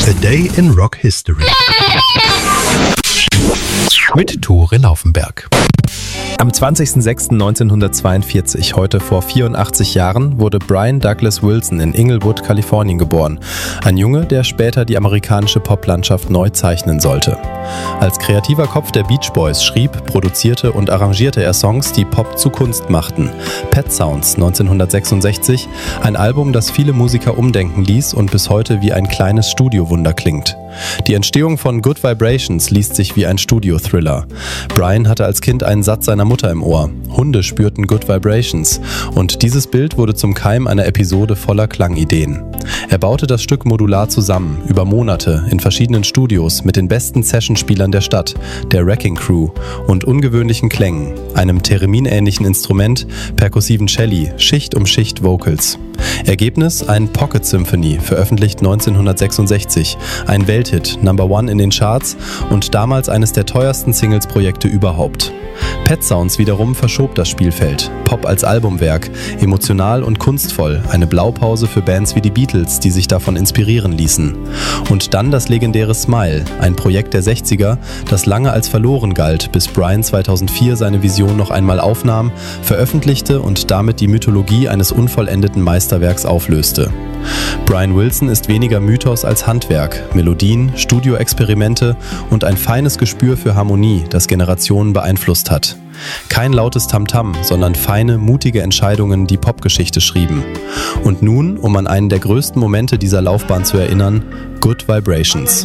A Day in Rock History mit Tore Laufenberg. Am 20.06.1942, heute vor 84 Jahren, wurde Brian Douglas Wilson in Inglewood, Kalifornien geboren. Ein Junge, der später die amerikanische Poplandschaft neu zeichnen sollte. Als kreativer Kopf der Beach Boys schrieb, produzierte und arrangierte er Songs, die Pop zu Kunst machten. Pet Sounds 1966, ein Album, das viele Musiker umdenken ließ und bis heute wie ein kleines Studiowunder klingt. Die Entstehung von Good Vibrations liest sich wie ein Studio-Thriller. Brian hatte als Kind einen Satz seiner Mutter im Ohr. Hunde spürten Good Vibrations. Und dieses Bild wurde zum Keim einer Episode voller Klangideen. Er baute das Stück modular zusammen, über Monate, in verschiedenen Studios, mit den besten Sessionspielern der Stadt, der Wrecking Crew und ungewöhnlichen Klängen, einem Theremin-ähnlichen Instrument, perkussiven Celli, Schicht um Schicht Vocals. Ergebnis: ein Pocket Symphony, veröffentlicht 1966, ein Welthit, Number One in den Charts und damals eines der teuersten Singles-Projekte überhaupt. Pet Sounds wiederum verschob das Spielfeld. Pop als Albumwerk, emotional und kunstvoll, eine Blaupause für Bands wie die Beatles, die sich davon inspirieren ließen. Und dann das legendäre Smile, ein Projekt der 60er, das lange als verloren galt, bis Brian 2004 seine Vision noch einmal aufnahm, veröffentlichte und damit die Mythologie eines unvollendeten Meisterwerks auflöste. Brian Wilson ist weniger Mythos als Handwerk, Melodien, Studioexperimente und ein feines Gespür für Harmonie, das Generationen beeinflusst hat. Kein lautes Tamtam, sondern feine, mutige Entscheidungen, die Popgeschichte schrieben. Und nun, um an einen der größten Momente dieser Laufbahn zu erinnern, Good Vibrations.